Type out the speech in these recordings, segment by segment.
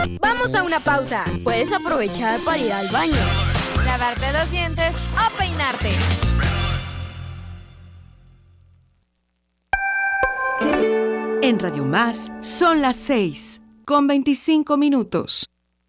Vamos a una pausa. Puedes aprovechar para ir al baño, lavarte los dientes o peinarte. En Radio Más son las 6:25.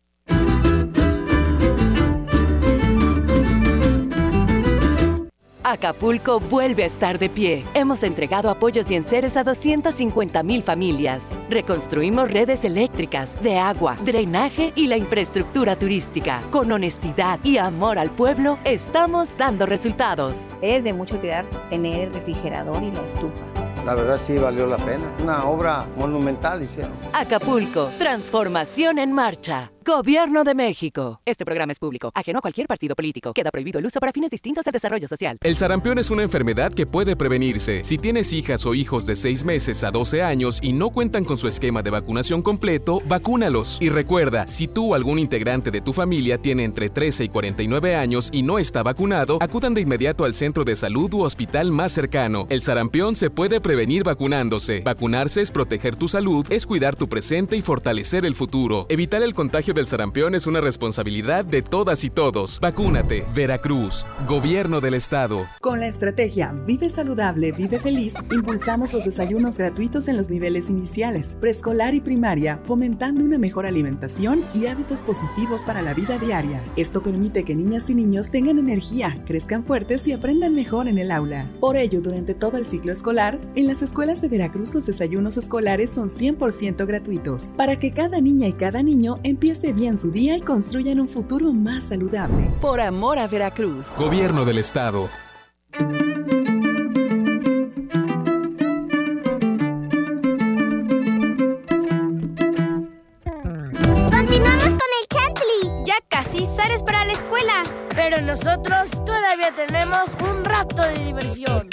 Acapulco vuelve a estar de pie. Hemos entregado apoyos y enseres a 250,000 familias. Reconstruimos redes eléctricas, de agua, drenaje y la infraestructura turística. Con honestidad y amor al pueblo, estamos dando resultados. Es de mucha utilidad tener el refrigerador y la estufa. La verdad sí valió la pena. Una obra monumental hicieron. Acapulco, transformación en marcha. Gobierno de México. Este programa es público, ajeno a cualquier partido político. Queda prohibido el uso para fines distintos al desarrollo social. El sarampión es una enfermedad que puede prevenirse. Si tienes hijas o hijos de 6 meses a 12 años y no cuentan con su esquema de vacunación completo, vacúnalos. Y recuerda, si tú o algún integrante de tu familia tiene entre 13 y 49 años y no está vacunado, acudan de inmediato al centro de salud u hospital más cercano. El sarampión se puede prevenir vacunándose. Vacunarse es proteger tu salud, es cuidar tu presente y fortalecer el futuro. Evitar el contagio del sarampión es una responsabilidad de todas y todos. Vacúnate. Veracruz. Gobierno del Estado. Con la estrategia Vive Saludable, Vive Feliz, impulsamos los desayunos gratuitos en los niveles iniciales, preescolar y primaria, fomentando una mejor alimentación y hábitos positivos para la vida diaria. Esto permite que niñas y niños tengan energía, crezcan fuertes y aprendan mejor en el aula. Por ello, durante todo el ciclo escolar, en las escuelas de Veracruz los desayunos escolares son 100% gratuitos, para que cada niña y cada niño empiece bien su día y construyan un futuro más saludable. Por amor a Veracruz. Gobierno del Estado. ¡Continuamos con el Chantley! Ya casi sales para la escuela, pero nosotros todavía tenemos un rato de diversión.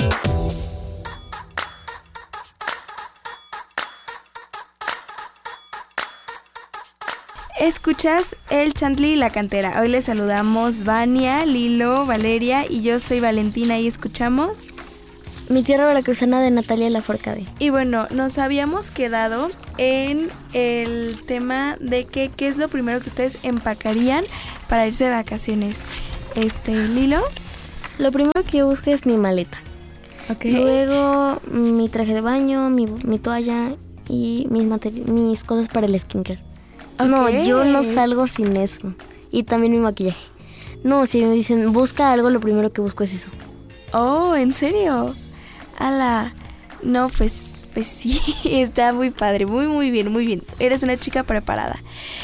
Escuchas el Chantley y la Cantera. Hoy les saludamos Vania, Lilo, Valeria y yo soy Valentina y escuchamos Mi tierra veracruzana de Natalia Lafourcade. Y bueno, nos habíamos quedado en el tema de qué es lo primero que ustedes empacarían para irse de vacaciones. Lilo. Lo primero que yo busco es mi maleta. Okay. Luego mi traje de baño, mi toalla y mis cosas para el skincare. Okay. No, yo no salgo sin eso. Y también mi maquillaje. No, si me dicen busca algo, lo primero que busco es eso. Oh, ¿en serio? ¡Hala! No, pues sí, está muy padre, muy bien, muy bien. Eres una chica preparada.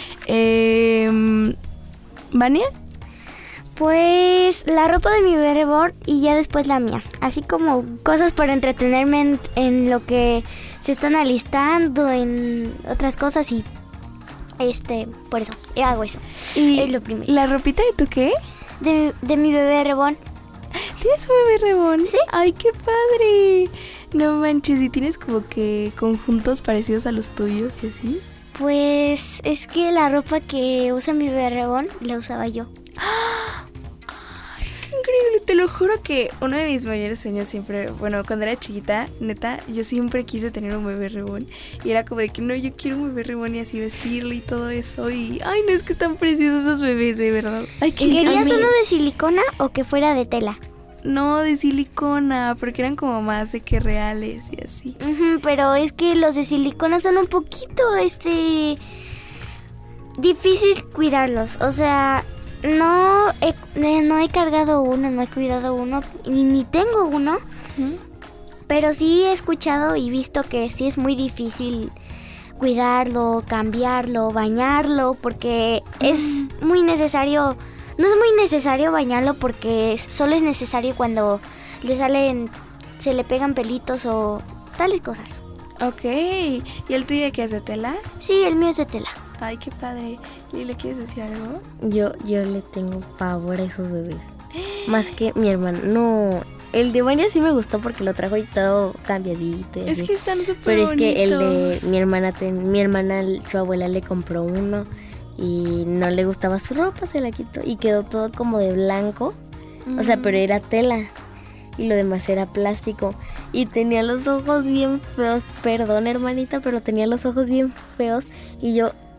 ¿Vania? Pues la ropa de mi bebé reborn y ya después la mía. Así como cosas para entretenerme en lo que se están alistando, en otras cosas y por eso, hago eso. ¿Y es lo primero? la ropita de tu qué? De mi bebé reborn. ¿Tienes un bebé reborn? Sí. ¡Ay, qué padre! No manches, ¿y tienes como que conjuntos parecidos a los tuyos y así? Pues es que la ropa que usa mi bebé reborn la usaba yo. ¡Ay, qué increíble! Te lo juro que uno de mis mayores sueños siempre, bueno, cuando era chiquita, neta, yo siempre quise tener un bebé reborn. Y era como de que no, yo quiero un bebé reborn y así vestirlo y todo eso. Y, ay, no, es que están preciosos esos bebés, de verdad. Ay, ¿querías uno de silicona o que fuera de tela? No, de silicona, porque eran como más de que reales y así. Pero es que los de silicona son un poquito, difícil cuidarlos. O sea, no he cargado uno, no he cuidado uno, ni tengo uno. Pero sí he escuchado y visto que sí es muy difícil cuidarlo, cambiarlo, bañarlo, porque es muy necesario. No es muy necesario bañarlo porque solo es necesario cuando se le pegan pelitos o tales cosas. Ok, ¿y el tuyo qué es de tela? Sí, el mío es de tela. Ay, qué padre. ¿Y le quieres decir algo? Yo le tengo pavor a esos bebés. Más que mi hermana. No, el de Vania sí me gustó porque lo trajo y todo cambiadito. Es que están súper Pero bonitos. Es que el de mi hermana, su abuela le compró uno y no le gustaba su ropa, se la quitó y quedó todo como de blanco. O sea, pero era tela y lo demás era plástico. Y tenía los ojos bien feos. Perdón, hermanita, pero tenía los ojos bien feos y yo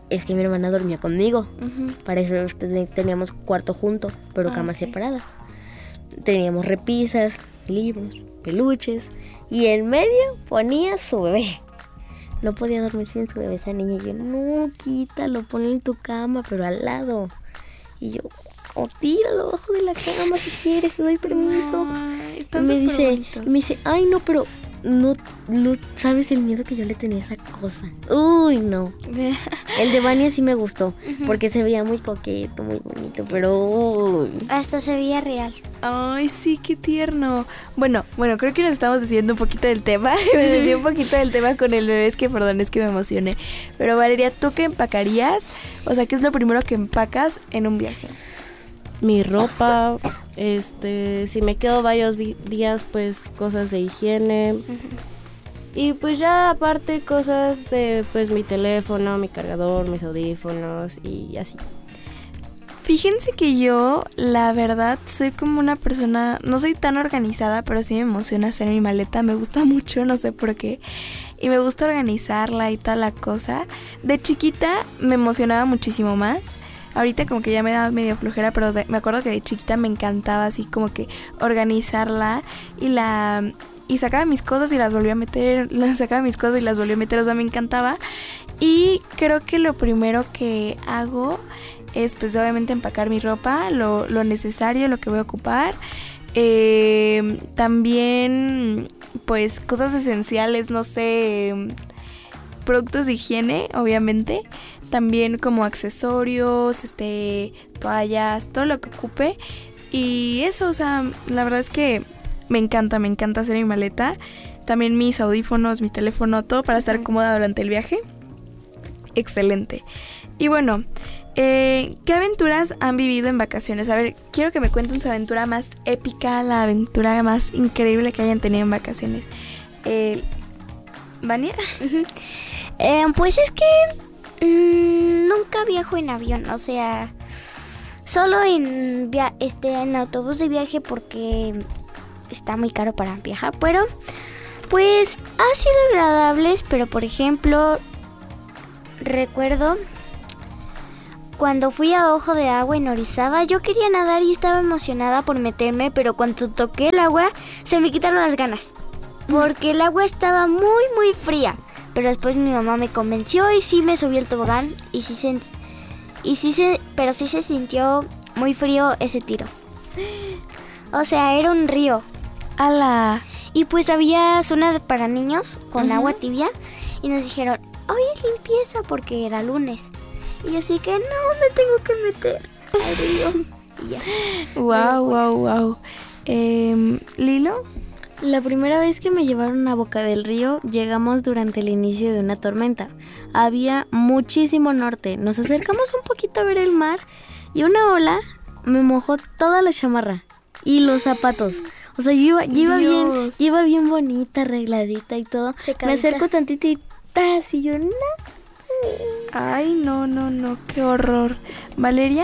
es que mi hermana dormía conmigo. Para eso teníamos cuarto junto, pero camas separadas. Teníamos repisas, libros, peluches, y en medio ponía su bebé. No podía dormir sin su bebé esa niña. Y yo, no, quítalo, ponlo en tu cama, pero al lado. Y yo, tíralo abajo de la cama si quieres, te doy permiso. Están y me bonitos. dice, ay, no, pero no sabes el miedo que yo le tenía a esa cosa. Uy, no. El de Vania sí me gustó, porque se veía muy coqueto, muy bonito, pero hasta se veía real. Ay, sí, qué tierno. Bueno, creo que nos estamos desviando un poquito del tema. Me desvié un poquito del tema con el bebé, es que me emocioné. Pero Valeria, ¿tú qué empacarías? O sea, ¿qué es lo primero que empacas en un viaje? Mi ropa, si me quedo varios días, pues cosas de higiene. Y pues ya aparte cosas de pues mi teléfono, mi cargador, mis audífonos y así. Fíjense que yo, la verdad, soy como una persona, no soy tan organizada, pero sí me emociona hacer mi maleta, me gusta mucho, no sé por qué. Y me gusta organizarla y toda la cosa. De chiquita me emocionaba muchísimo más. Ahorita como que ya me da medio flojera, pero me acuerdo que de chiquita me encantaba así como que organizarla y sacaba mis cosas y las volvía a meter, o sea, me encantaba. Y creo que lo primero que hago es pues obviamente empacar mi ropa, lo necesario, lo que voy a ocupar. También pues cosas esenciales, no sé, productos de higiene, obviamente. También como accesorios, toallas, todo lo que ocupe. Y eso, o sea, la verdad es que me encanta hacer mi maleta. También mis audífonos, mi teléfono, todo para estar cómoda durante el viaje. Excelente. Y bueno, ¿qué aventuras han vivido en vacaciones? A ver, quiero que me cuenten su aventura más épica, la aventura más increíble que hayan tenido en vacaciones. ¿Vania? Pues es que nunca viajo en avión, o sea, solo en autobús de viaje porque está muy caro para viajar, pero pues ha sido agradables. Pero por ejemplo, recuerdo cuando fui a Ojo de Agua en Orizaba, yo quería nadar y estaba emocionada por meterme, pero cuando toqué el agua se me quitaron las ganas, porque el agua estaba muy muy fría. Pero después mi mamá me convenció y sí me subí al tobogán pero sí se sintió muy frío ese tiro. O sea, era un río. ¡Hala! Y pues había zona para niños con agua tibia y nos dijeron, hoy es limpieza porque era lunes. Y así que no me tengo que meter al río. Y ya. Wow. ¿Lilo? La primera vez que me llevaron a Boca del Río, llegamos durante el inicio de una tormenta. Había muchísimo norte. Nos acercamos un poquito a ver el mar y una ola me mojó toda la chamarra y los zapatos. O sea, yo iba bien bonita, arregladita y todo. Me acerco tantito y ¡tas! Y yo, no. Ay, no, qué horror. ¿Valeria?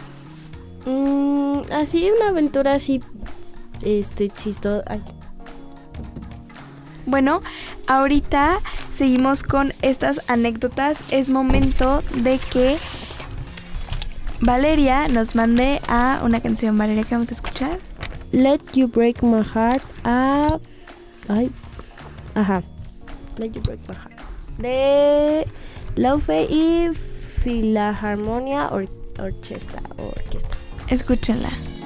Así, una aventura así, chistosa. Bueno, ahorita seguimos con estas anécdotas. Es momento de que Valeria nos mande a una canción. Valeria, ¿qué vamos a escuchar? Let You Break My Heart. Let You Break My Heart. De Laufe y Filarmonia Orquesta. Escúchenla.